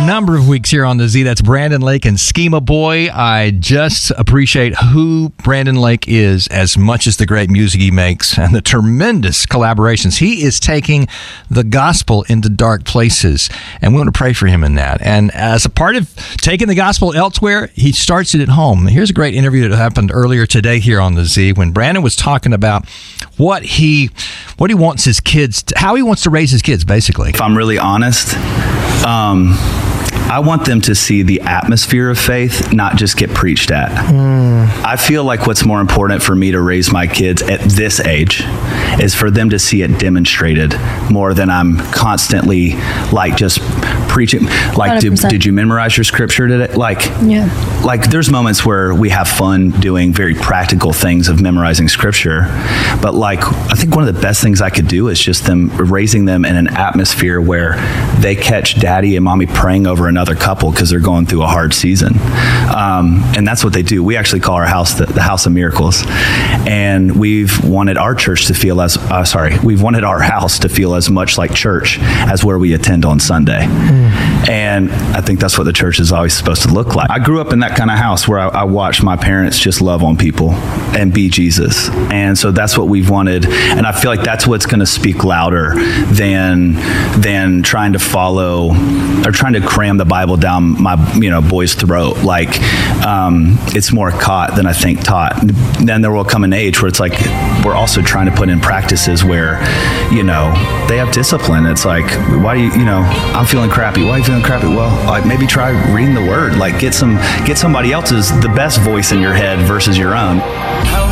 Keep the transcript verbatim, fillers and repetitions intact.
number of weeks here on the Z. That's Brandon Lake and Schema Boy. I just appreciate who Brandon Lake is as much as the great music he makes and the tremendous collaborations. He is taking the gospel into dark places, and we want to pray for him in that. And as a part of taking the gospel elsewhere, he starts it at home. Here's a great interview that happened earlier today here on the Z when Brandon was talking about what he what he wants his kids, to, how he wants to raise his kids, basically. If I'm really honest, um, I want them to see the atmosphere of faith, not just get preached at. Mm. I feel like what's more important for me to raise my kids at this age is for them to see it demonstrated more than I'm constantly like just preaching. Like, did, did you memorize your scripture today? Like, yeah. like there's moments where we have fun doing very practical things of memorizing scripture. But like, I think one of the best things I could do is just them raising them in an atmosphere where they catch daddy and mommy praying over another couple because they're going through a hard season. Um, and that's what they do. We actually call our house the, the House of Miracles. And we've wanted our church to feel as, uh, sorry, we've wanted our house to feel as much like church as where we attend on Sunday. Mm. And I think that's what the church is always supposed to look like. I grew up in that kind of house where I, I watched my parents just love on people and be Jesus. And so that's what we've wanted. And I feel like that's what's going to speak louder than, than trying to follow or trying to cram the Bible down my, you know, boy's throat. Like, um, it's more caught than I think taught. Then there will come an age where it's like, we're also trying to put in practices where, you know, they have discipline. It's like, why do you, you know, I'm feeling crappy. Why are you feeling crappy? Well, like maybe try reading the word. Like get some, get somebody else's, the best voice in your head versus your own.